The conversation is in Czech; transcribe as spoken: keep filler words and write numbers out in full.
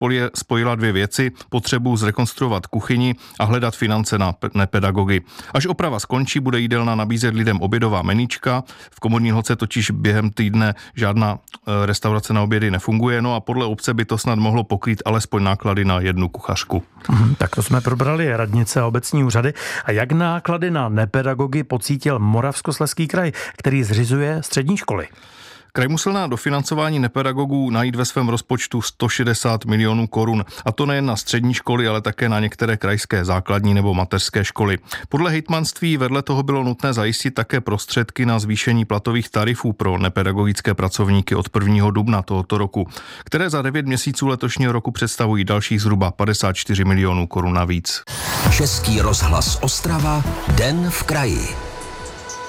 spojila dvě věci, potřebu zrekonstruovat kuchyni a hledat finance na nepedagogy. Až oprava skončí, bude jídelna nabízet lidem obědová meníčka. V Komorní Holce totiž během týdne žádná restaurace na obědy nefunguje, no a podle obce by to snad mohlo pokrýt alespoň náklady na jednu kuchařku. Hmm, tak to jsme probrali radnice a obecní úřady. A jak náklady na nepedagogy pocítil Moravskoslezský kraj, který zřizuje střední školy? Kraj musel na dofinancování nepedagogů najít ve svém rozpočtu sto šedesát milionů korun. A to nejen na střední školy, ale také na některé krajské základní nebo mateřské školy. Podle hejtmanství vedle toho bylo nutné zajistit také prostředky na zvýšení platových tarifů pro nepedagogické pracovníky od prvního dubna tohoto roku, které za devět měsíců letošního roku představují dalších zhruba padesát čtyři milionů korun navíc. Český rozhlas Ostrava, Den v kraji.